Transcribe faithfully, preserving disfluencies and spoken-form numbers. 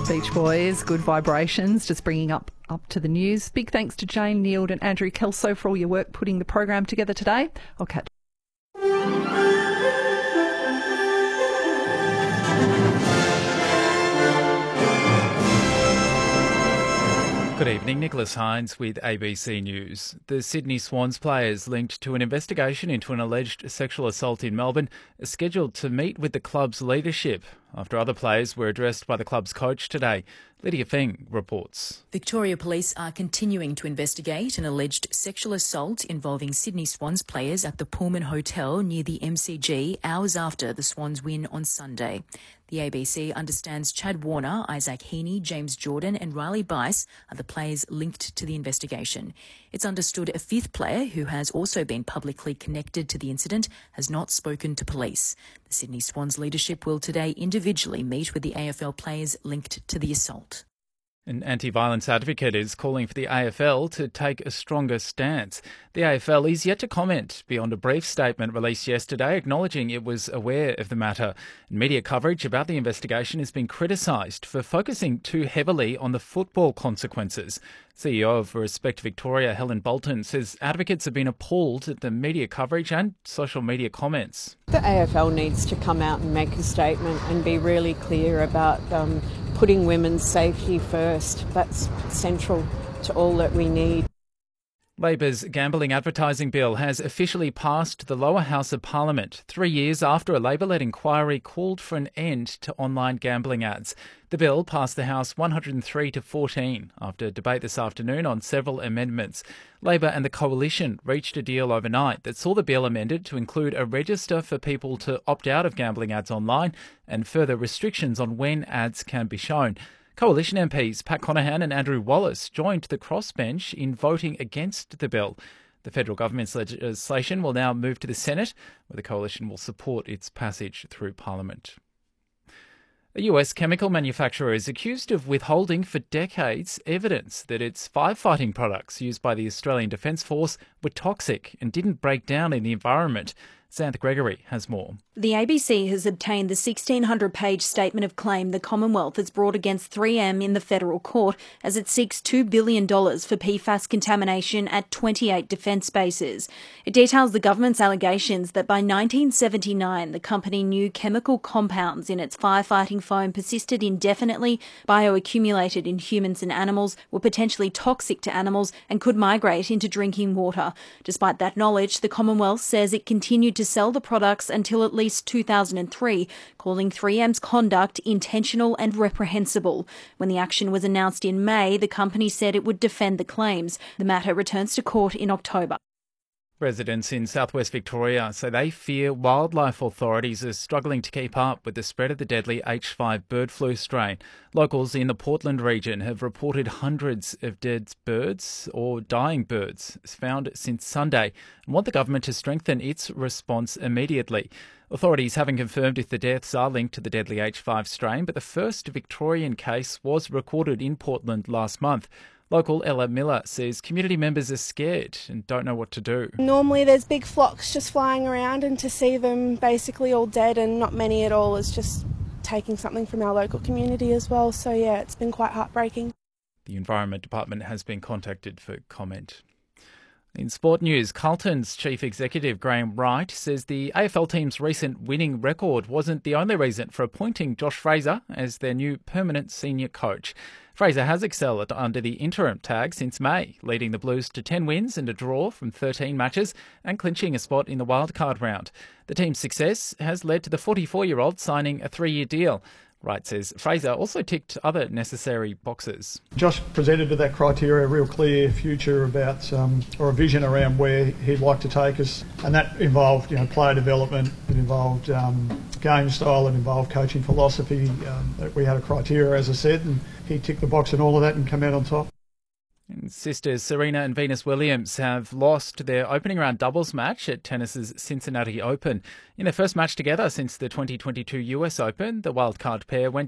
Beach Boys, Good Vibrations, just bringing up up to the news. Big thanks to Jane Neild and Andrew Kelso for all your work putting the program together today. I'll catch Good evening, Nicholas Hines with A B C News. The Sydney Swans players linked to an investigation into an alleged sexual assault in Melbourne are scheduled to meet with the club's leadership after other players were addressed by the club's coach today. Lydia Feng reports. Victoria Police are continuing to investigate an alleged sexual assault involving Sydney Swans players at the Pullman Hotel near the M C G hours after the Swans win on Sunday. The A B C understands Chad Warner, Isaac Heaney, James Jordan and Riley Bice are the players linked to the investigation. It's understood a fifth player, who has also been publicly connected to the incident, has not spoken to police. The Sydney Swans leadership will today individually meet with the A F L players linked to the assault. An anti-violence advocate is calling for the A F L to take a stronger stance. The A F L is yet to comment beyond a brief statement released yesterday acknowledging it was aware of the matter. Media coverage about the investigation has been criticised for focusing too heavily on the football consequences. C E O of Respect Victoria, Helen Bolton, says advocates have been appalled at the media coverage and social media comments. The A F L needs to come out and make a statement and be really clear about um, putting women's safety first. That's central to all that we need. Labor's gambling advertising bill has officially passed the lower house of Parliament, three years after a Labor-led inquiry called for an end to online gambling ads. The bill passed the House one hundred three to fourteen after debate this afternoon on several amendments. Labor and the Coalition reached a deal overnight that saw the bill amended to include a register for people to opt out of gambling ads online and further restrictions on when ads can be shown. Coalition M Ps Pat Conahan and Andrew Wallace joined the crossbench in voting against the bill. The federal government's legislation will now move to the Senate, where the coalition will support its passage through Parliament. A U S chemical manufacturer is accused of withholding for decades evidence that its firefighting products used by the Australian Defence Force were toxic and didn't break down in the environment. Xanthe Gregory has more. The A B C has obtained the sixteen hundred page statement of claim the Commonwealth has brought against three M in the federal court as it seeks two billion dollars for P FAS contamination at twenty-eight defence bases. It details the government's allegations that by nineteen seventy-nine the company knew chemical compounds in its firefighting foam persisted indefinitely, bioaccumulated in humans and animals, were potentially toxic to animals and could migrate into drinking water. Despite that knowledge, the Commonwealth says it continued to to sell the products until at least two thousand three, calling three M's conduct intentional and reprehensible. When the action was announced in May, the company said it would defend the claims. The matter returns to court in October. Residents in southwest Victoria say they fear wildlife authorities are struggling to keep up with the spread of the deadly H five bird flu strain. Locals in the Portland region have reported hundreds of dead birds or dying birds found since Sunday and want the government to strengthen its response immediately. Authorities haven't confirmed if the deaths are linked to the deadly H five strain, but the first Victorian case was recorded in Portland last month. Local Ella Miller says community members are scared and don't know what to do. Normally there's big flocks just flying around, and to see them basically all dead and not many at all is just taking something from our local community as well. So yeah, it's been quite heartbreaking. The Environment Department has been contacted for comment. In sport news, Carlton's chief executive Graham Wright says the A F L team's recent winning record wasn't the only reason for appointing Josh Fraser as their new permanent senior coach. Fraser has excelled under the interim tag since May, leading the Blues to ten wins and a draw from thirteen matches and clinching a spot in the wildcard round. The team's success has led to the forty-four-year-old signing a three-year deal. Wright says Fraser also ticked other necessary boxes. Josh presented to that criteria a real clear future about, um, or a vision around where he'd like to take us, and that involved, you know, player development, it involved um, game style, it involved coaching philosophy. Um, that we had a criteria, as I said, and he ticked the box in all of that and come out on top. And sisters Serena and Venus Williams have lost their opening round doubles match at tennis's Cincinnati Open. In their first match together since the twenty twenty-two U S Open, the wildcard pair went